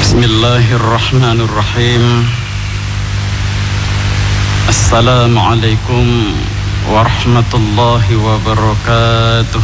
Bismillahirrahmanirrahim. Assalamualaikum warahmatullahi wabarakatuh.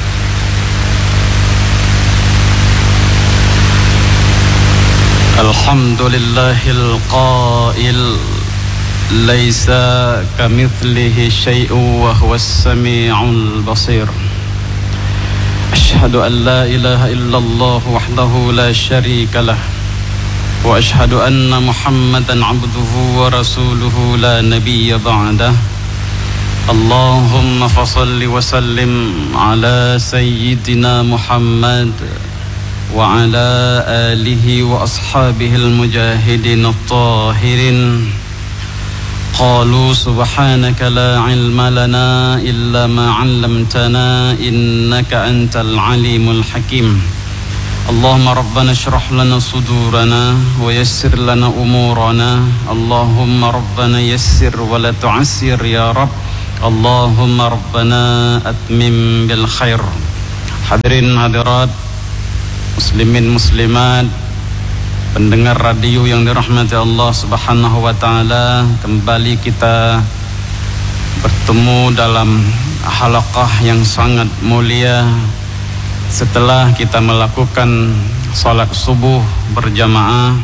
Alhamdulillahil qail laisa kamitslihi syai'un wa huwas sami'ul basir. Asyhadu an la ilaha illallah wahdahu la syarika lah wa asyhadu anna Muhammadan abduhu wa rasuluhu la nabiyya ba'dah. Allahumma fasalli wa sallim ala sayyidina Muhammad wa ala alihi wa ashabihil mujahidin at-tahirin. Qalu subhanaka la ilma lana illa ma 'allamtana innaka antal alimul hakim. Allahumma rabbana shrah lana sudurana wa yassir lana umurana. Allahumma rabbana yassir wa la tu'assir ya Rabb. Allahumma rabbana atmim bil khair. Hadirin hadirat, muslimin muslimat, pendengar radio yang dirahmati Allah Subhanahu wa taala, kembali kita bertemu dalam halaqah yang sangat mulia setelah kita melakukan salat subuh berjamaah.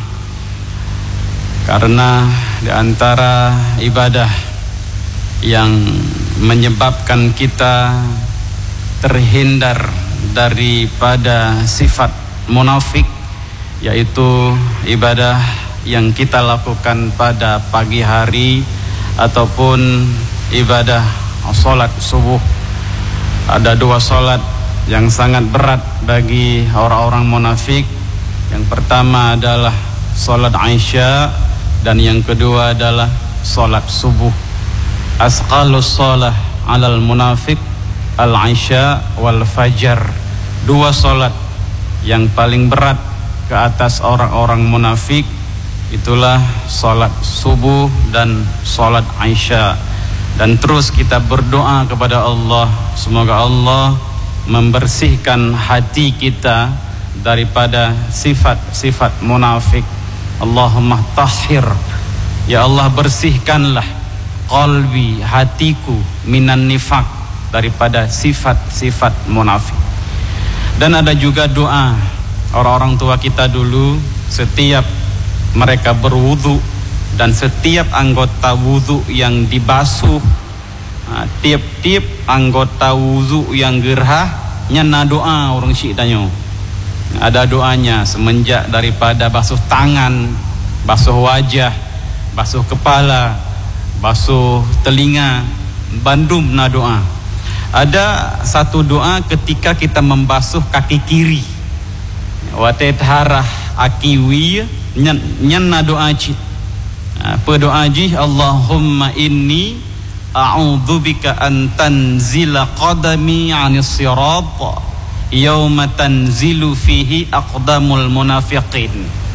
Karena di antara ibadah yang menyebabkan kita terhindar daripada sifat munafik, yaitu ibadah yang kita lakukan pada pagi hari ataupun ibadah salat subuh. Ada dua salat yang sangat berat bagi orang-orang munafik. Yang pertama adalah salat Isya dan yang kedua adalah salat subuh. Asqalus shalah 'alal munafiq al-Isya wal fajar. Dua salat yang paling berat ke atas orang-orang munafik itulah salat subuh dan salat Isya. Dan terus kita berdoa kepada Allah, semoga Allah membersihkan hati kita daripada sifat-sifat munafik. Allahumma tahhir, ya Allah bersihkanlah qalbi, hatiku, minan nifaq, daripada sifat-sifat munafik. Dan ada juga doa orang-orang tua kita dulu, setiap mereka berwudu dan setiap anggota wudu yang dibasuh, tiap-tiap anggota wudu yang gerah nyana doa orang syik tanya. Ada doanya semenjak daripada basuh tangan, basuh wajah, basuh kepala, basuh telinga, bandum na doa. Ada satu doa ketika kita membasuh kaki kiri. Watet harah akiwi nyana doa cit. Apa doa ji? Allahumma inni a'udzubika an tanzila qadami 'anis sirat yauma tanzilu fihi aqdamul munafiqin.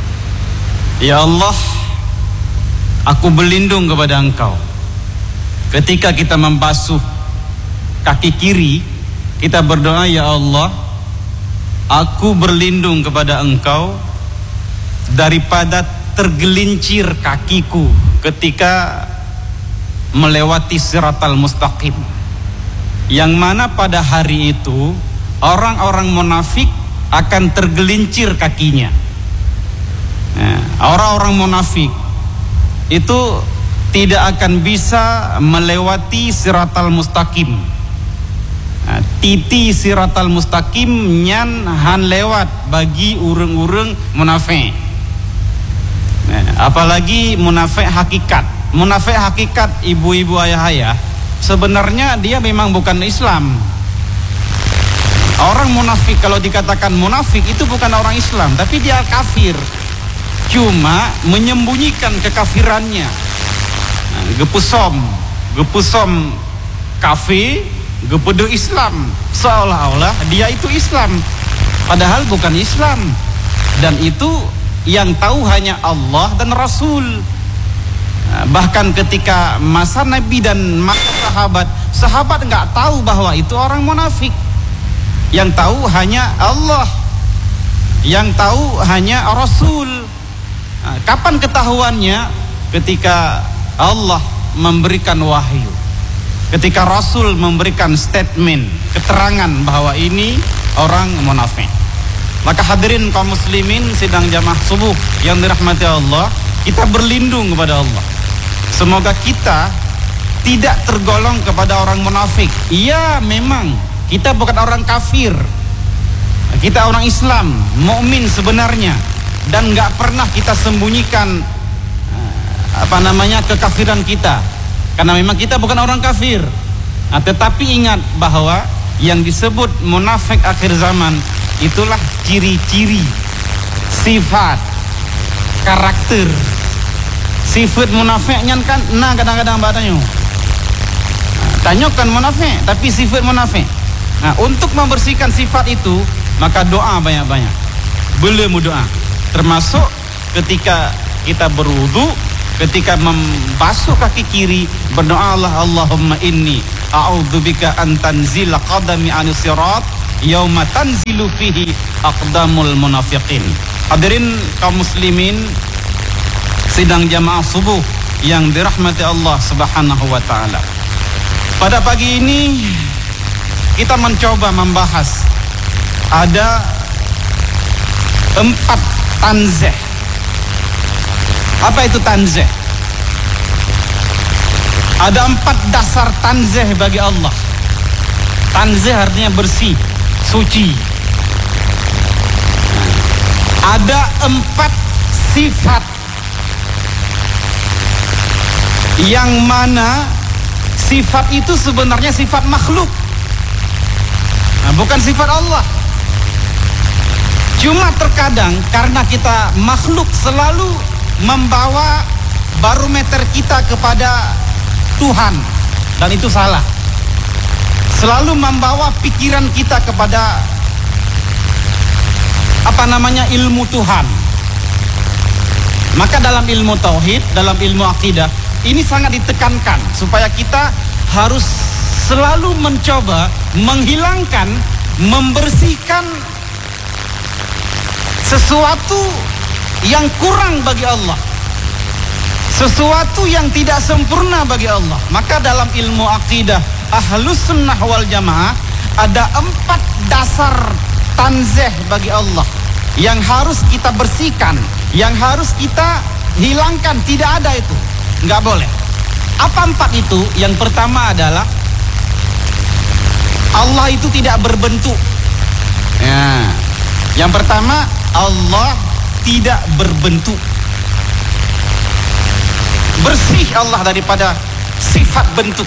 Ya Allah, aku berlindung kepada Engkau ketika kita membasuh kaki kiri. Kita berdoa, ya Allah, aku berlindung kepada Engkau daripada tergelincir kakiku ketika melewati siratal mustaqim, yang mana pada hari itu orang-orang munafik akan tergelincir kakinya. Orang-orang munafik itu tidak akan bisa melewati siratal mustaqim. Titi siratal mustaqim nyan han lewat bagi urang-urang munafik. Apalagi munafik hakikat. Munafik hakikat, ibu-ibu ayah-ayah, sebenarnya dia memang bukan Islam. Orang munafik, kalau dikatakan munafik, itu bukan orang Islam, tapi dia kafir, cuma menyembunyikan kekafirannya. Gepusom kafir, gepedo Islam, seolah-olah dia itu Islam, padahal bukan Islam. Dan itu yang tahu hanya Allah dan Rasul. Bahkan ketika masa Nabi dan masa sahabat nggak tahu bahwa itu orang munafik. Yang tahu hanya Allah, yang tahu hanya Rasul. Kapan ketahuannya? Ketika Allah memberikan wahyu, ketika Rasul memberikan statement, keterangan bahwa ini orang munafik. Maka hadirin kaum muslimin sidang jamaah subuh yang dirahmati Allah, kita berlindung kepada Allah. Semoga kita tidak tergolong kepada orang munafik. Iya, memang kita bukan orang kafir, kita orang Islam, mukmin sebenarnya, dan nggak pernah kita sembunyikan kekafiran kita, karena memang kita bukan orang kafir. Tetapi ingat bahwa yang disebut munafik akhir zaman itulah ciri-ciri, sifat, karakter. Sifat munafiknya kan kadang-kadang batanya tanyakan munafik, tapi sifat munafik. Untuk membersihkan sifat itu, maka doa banyak-banyak. Belum doa, termasuk ketika kita berwudu, ketika membasuh kaki kiri, berdoa Allahumma inni a'udzubika an tanzila qadami 'anis sirat yauma tanzilu fihi aqdamul munafiqin. Hadirin kaum muslimin sidang jamaah subuh yang dirahmati Allah Subhanahu wa taala. Pada pagi ini kita mencoba membahas ada 4 tanzih. Apa itu tanzih? Ada 4 dasar tanzih bagi Allah. Tanzih artinya bersih, suci. Ada 4 sifat yang mana sifat itu sebenarnya sifat makhluk, bukan sifat Allah. Cuma terkadang karena kita makhluk selalu membawa barometer kita kepada Tuhan, dan itu salah. Selalu membawa pikiran kita kepada ilmu Tuhan. Maka dalam ilmu tauhid, dalam ilmu akidah, ini sangat ditekankan supaya kita harus selalu mencoba menghilangkan, membersihkan sesuatu yang kurang bagi Allah, sesuatu yang tidak sempurna bagi Allah. Maka dalam ilmu akidah Ahlus Sunnah wal Jamaah ada 4 dasar tanzih bagi Allah yang harus kita bersihkan, yang harus kita hilangkan. Tidak ada itu, nggak boleh. Apa 4 itu? Yang pertama adalah Allah itu tidak berbentuk. Yang pertama, Allah tidak berbentuk. Bersih Allah daripada sifat bentuk.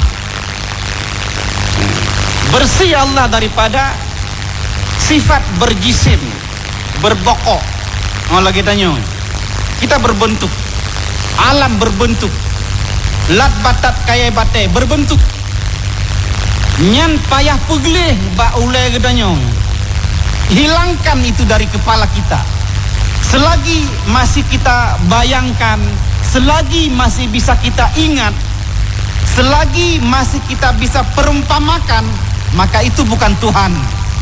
Bersih Allah daripada sifat berjisim, berbokok. Kalau kita tanya, kita berbentuk, alam berbentuk, lat batat kaya bate berbentuk. Nyan payah pegleh ba ulai gedanya. Hilangkan itu dari kepala kita. Selagi masih kita bayangkan, selagi masih bisa kita ingat, selagi masih kita bisa perumpamakan, maka itu bukan Tuhan.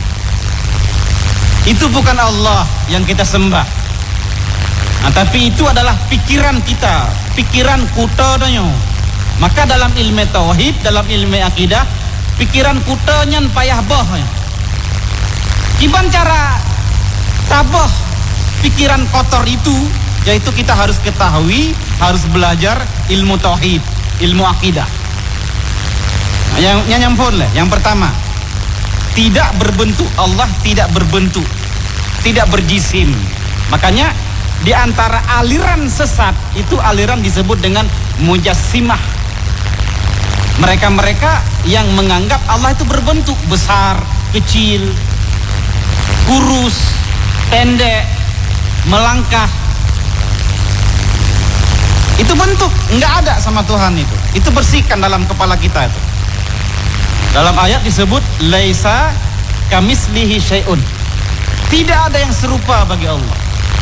Itu bukan Allah yang kita sembah. Tapi itu adalah pikiran kita, pikiran kutanya. Maka dalam ilmu tauhid, dalam ilmu akidah, pikiran kutanya payah boh. Iban cara tabah pikiran kotor itu, yaitu kita harus ketahui, harus belajar ilmu tauhid, ilmu akidah. Yang nyampun lah. Yang pertama, tidak berbentuk. Allah tidak berbentuk, tidak berjisim. Makanya di antara aliran sesat itu aliran disebut dengan mujassimah. Mereka-mereka yang menganggap Allah itu berbentuk, besar, kecil, kurus, pendek, melangkah. Itu bentuk, nggak ada sama Tuhan itu. Itu bersihkan dalam kepala kita itu. Dalam ayat disebut laisa kamislihi syai'un. Tidak ada yang serupa bagi Allah.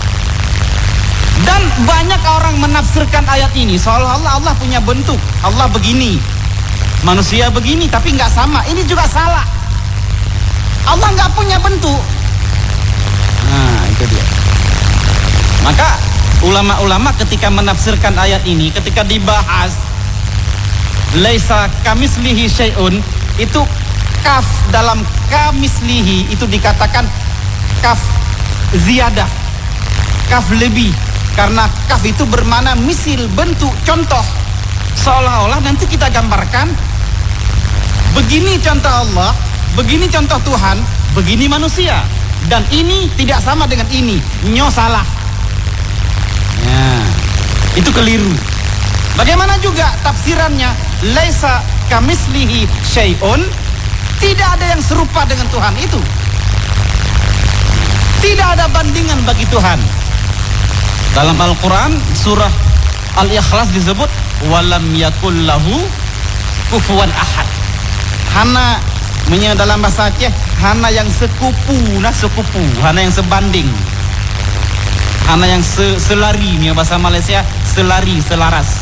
Dan banyak orang menafsirkan ayat ini seolah-olah Allah punya bentuk. Allah begini, manusia begini, tapi nggak sama. Ini juga salah. Allah nggak punya bentuk. Nah, itu dia. Maka ulama-ulama ketika menafsirkan ayat ini, ketika dibahas laisa kamislihi syai'un, itu kaf dalam kamislihi itu dikatakan kaf ziyadah, kaf lebih, karena kaf itu bermakna misil, bentuk, contoh, seolah-olah nanti kita gambarkan begini contoh Allah, begini contoh Tuhan, begini manusia, dan ini tidak sama dengan ini, nyo salah ya, itu keliru. Bagaimana juga tafsirannya laisa kamislihi syai'un, tidak ada yang serupa dengan Tuhan itu, tidak ada bandingan bagi Tuhan. Dalam Al-Quran surah Al-Ikhlas disebut walam yakul lahu kufuwan ahad. Hana dalam bahasa Aceh, hana yang sekupu, hana yang sebanding, hana yang selari, bahasa Malaysia selari, selaras,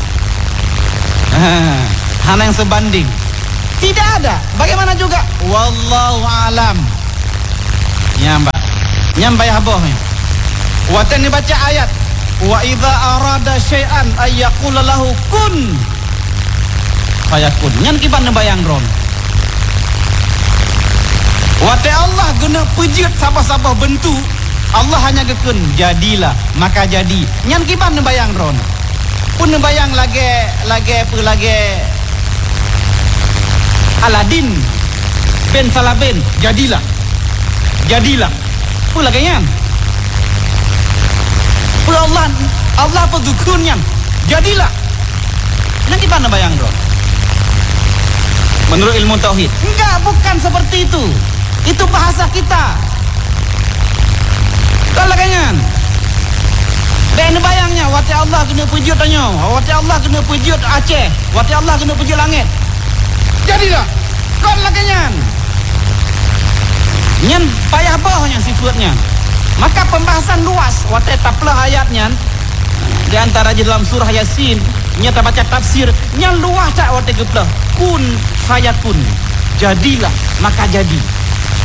hana yang sebanding, tidak ada. Bagaimana juga wallahu alam, nyambai habohnya. Watan dibaca ayat wa idza arada syai'an ayyaqula lahu kun fayakun, nyan kiban bayang ron. Wate Allah guna pejut sabah-sabah bentuk, Allah hanya gekun jadilah, maka jadi. Nyan kiban bayang ron. Pun bayang lagi Aladin Ben Salaben, jadilah. Pun lagi nyan. Pun Allah apa gekun nyan, jadilah. Nyan kiban bayang ron. Menurut ilmu tauhid, enggak, bukan seperti itu. Itu bahasa kita. Kalau kanyan, ben bayangnya, wati Allah kena pujud tanya, wati Allah kena pujud Aceh, wati Allah kena pujud langit. Jadilah, kalau kanyan, nyan payah bawahnya sifatnya. Maka pembahasan luas, wati taplah ayatnya. Di antara di dalam surah Yasin, nyata baca tafsir, nyan luas tak wati geplah. Kun fayakun, jadilah maka jadi.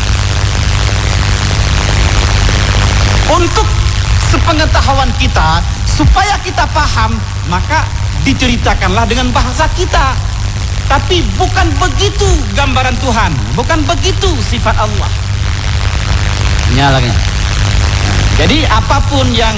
Untuk sepengetahuan kita, supaya kita paham, maka diceritakanlah dengan bahasa kita. Tapi bukan begitu gambaran Tuhan, bukan begitu sifat Allah. Lagi. Jadi apapun yang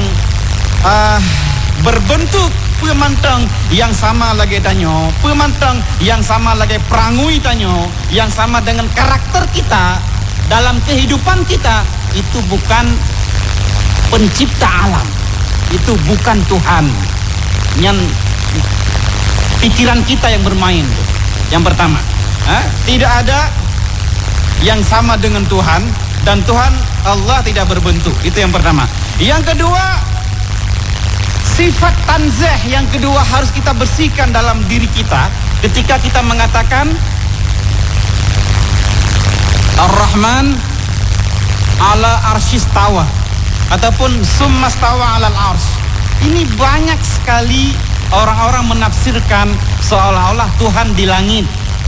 berbentuk pemantang yang sama lagi tanyo, pemantang yang sama lagi perangui tanyo, yang sama dengan karakter kita dalam kehidupan kita, itu bukan pencipta alam, itu bukan Tuhan. Yang pikiran kita yang bermain. Yang pertama, tidak ada yang sama dengan Tuhan, dan Tuhan Allah tidak berbentuk. Itu yang pertama. Yang kedua, sifat tanzih yang kedua harus kita bersihkan dalam diri kita ketika kita mengatakan Ar-Rahman ala arsyistawa ataupun summastawa alal ars. Ini banyak sekali orang-orang menafsirkan seolah-olah Tuhan di langit,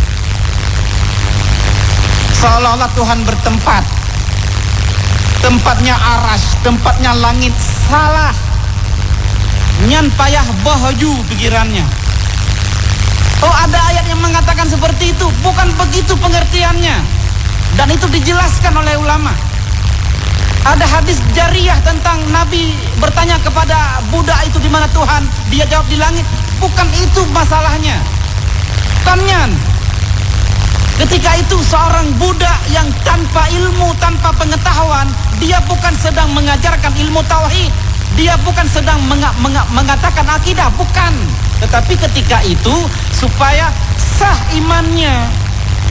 seolah-olah Tuhan bertempat, tempatnya aras, tempatnya langit. Salah. Nyan payah bahaju pikirannya. Oh, ada ayat yang mengatakan seperti itu. Bukan begitu pengertiannya. Dan itu dijelaskan oleh ulama. Ada hadis jariyah tentang Nabi bertanya kepada budak itu di mana Tuhan, dia jawab di langit. Bukan itu masalahnya. Tanyan. Ketika itu seorang budak yang tanpa ilmu, tanpa pengetahuan, dia bukan sedang mengajarkan ilmu tauhid, dia bukan sedang mengatakan akidah, bukan. Tetapi ketika itu supaya sah imannya.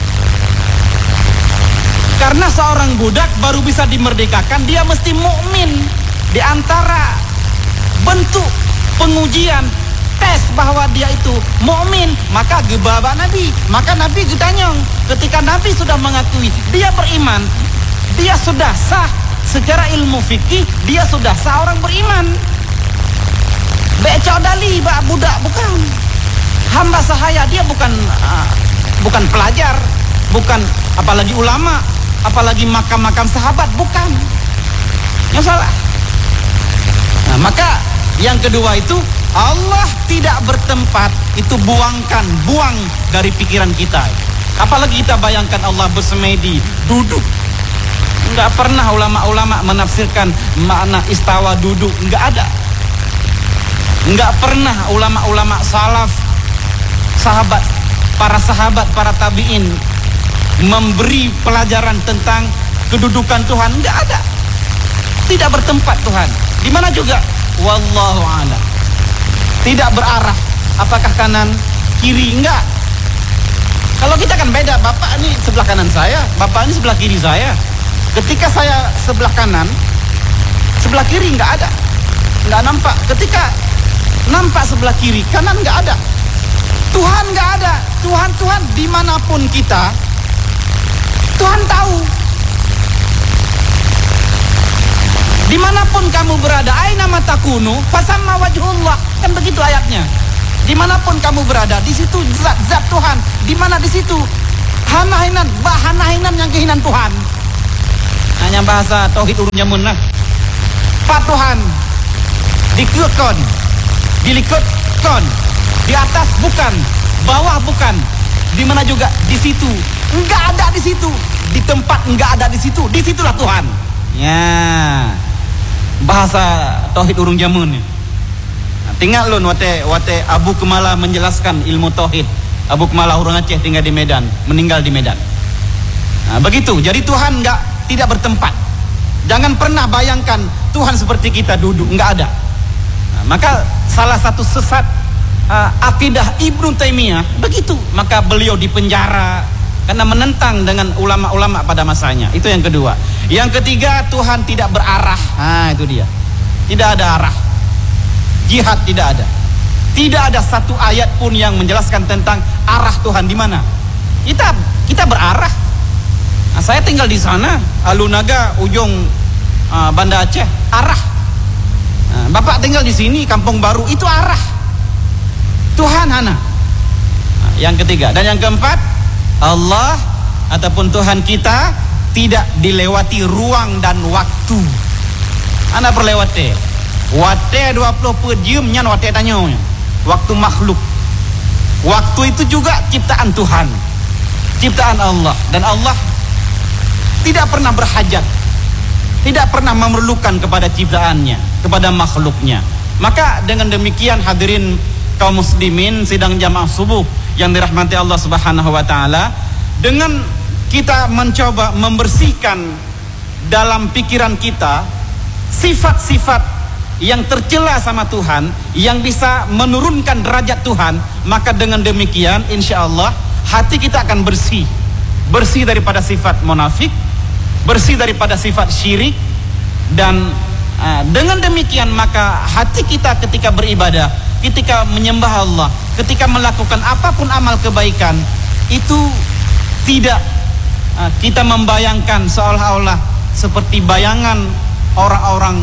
Karena seorang budak baru bisa dimerdekakan, dia mesti mukmin. Di antara bentuk pengujian tes bahwa dia itu mukmin, maka gebaba Nabi. Maka Nabi getanyong, ketika Nabi sudah mengakui dia beriman, dia sudah sah secara ilmu fikih, dia sudah sah orang beriman. Becok dali bak budak, bukan. Hamba sahaya, dia bukan pelajar, bukan apalagi ulama, apalagi makam-makam sahabat, bukan. Yang salah. Nah, maka Yang kedua itu Allah tidak bertempat, itu buang dari pikiran kita. Apalagi kita bayangkan Allah bersemedi, duduk. Enggak pernah ulama-ulama menafsirkan makna istawa duduk, enggak ada. Enggak pernah ulama-ulama salaf, para sahabat, para tabi'in memberi pelajaran tentang kedudukan Tuhan, enggak ada. Tidak bertempat Tuhan. Di mana juga? Wallahu a'lam. Tidak berarah. Apakah kanan, kiri? Enggak. Kalau kita kan beda. Bapak ini sebelah kanan saya, bapak ini sebelah kiri saya. Ketika saya sebelah kanan, sebelah kiri enggak ada. Enggak nampak. Ketika nampak sebelah kiri, kanan enggak ada. Tuhan enggak ada. Tuhan dimanapun kita, Tuhan tahu. Dimanapun kamu berada, aina matakunu fasamma wajhullah, kan begitu ayatnya. Dimanapun kamu berada, di situ zat Tuhan. Di mana di situ? Hanainan yang kehinan Tuhan. Hanya bahasa tauhid urun nyamun lah. Pak Tuhan, dikekon, dilikutkan, di atas bukan, bawah bukan. Di mana juga di situ, enggak ada di situ. Di tempat enggak ada di situ, disitulah Tuhan. Ya. Bahasa tauhid urung jamun. Tinggal lun wate Abu Kemala menjelaskan ilmu tauhid. Abu Kemala orang Aceh tinggal di Medan, meninggal di Medan. Nah, begitu. Jadi Tuhan tidak bertempat. Jangan pernah bayangkan Tuhan seperti kita duduk, enggak ada. Nah, maka salah satu sesat akidah Ibnu Taimiyah begitu. Maka beliau dipenjara karena menentang dengan ulama-ulama pada masanya. Itu yang kedua. Yang ketiga, Tuhan tidak berarah. Nah, itu dia. Tidak ada arah. Jihad tidak ada. Tidak ada satu ayat pun yang menjelaskan tentang arah Tuhan di mana. Kita berarah. Nah, saya tinggal di sana, Alunaga, ujung Banda Aceh, arah. Nah, Bapak tinggal di sini, Kampung Baru, itu arah. Tuhan hana. Nah, yang ketiga. Dan yang keempat, Allah ataupun Tuhan kita tidak dilewati ruang dan waktu. Anda perlewati. Wate 20 jam nyan wate tanya. Waktu makhluk. Waktu itu juga ciptaan Tuhan. Ciptaan Allah. Dan Allah tidak pernah berhajat. Tidak pernah memerlukan kepada ciptaannya, kepada makhluknya. Maka dengan demikian hadirin kaum muslimin sidang jamaah subuh yang dirahmati Allah Subhanahu wa taala, dengan kita mencoba membersihkan dalam pikiran kita sifat-sifat yang tercela sama Tuhan, yang bisa menurunkan derajat Tuhan, maka dengan demikian insya Allah hati kita akan bersih daripada sifat munafik, bersih daripada sifat syirik. Dan dengan demikian maka hati kita ketika beribadah, ketika menyembah Allah, ketika melakukan apapun amal kebaikan, itu tidak kita membayangkan seolah-olah seperti bayangan orang-orang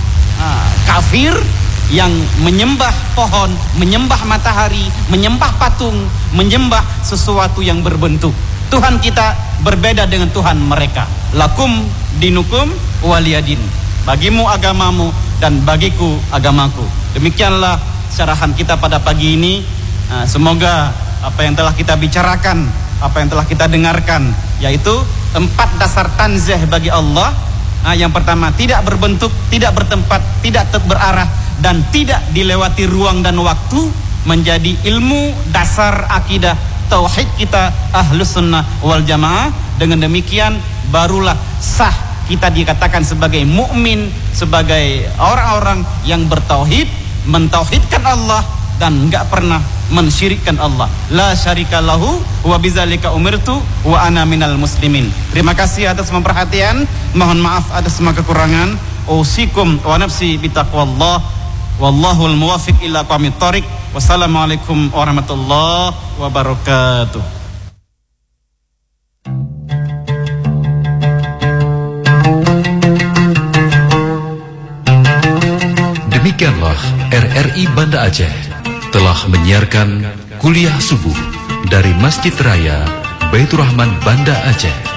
kafir yang menyembah pohon, menyembah matahari, menyembah patung, menyembah sesuatu yang berbentuk. Tuhan kita berbeda dengan Tuhan mereka. Lakum dinukum waliyadin. Bagimu agamamu dan bagiku agamaku. Demikianlah syarahan kita pada pagi ini. Semoga apa yang telah kita bicarakan, apa yang telah kita dengarkan, yaitu 4 dasar tanzih bagi Allah. Yang pertama, tidak berbentuk, tidak bertempat, tidak berarah, dan tidak dilewati ruang dan waktu, menjadi ilmu dasar akidah tauhid kita Ahlus Sunnah wal Jamaah. Dengan demikian barulah sah kita dikatakan sebagai mukmin, sebagai orang-orang yang bertauhid, mentauhidkan Allah dan enggak pernah mensyirikkan Allah. La syarika lahu wa bidzalika umirtu wa ana minal muslimin. Terima kasih atas perhatian. Mohon maaf atas semua kekurangan. Usikum wa nafsi bitaqwallah. Wallahul muwaffiq ila aqwamit thoriq. Wassalamualaikum warahmatullahi wabarakatuh. Demikianlah RRI Banda Aceh telah menyiarkan kuliah subuh dari Masjid Raya Baitur Rahman Banda Aceh.